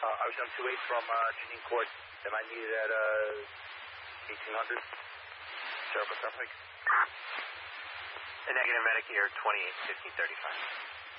I was on 28 from Janine Court. Am I needed at 1800? Circle traffic. A negative medic here, 28, 1535.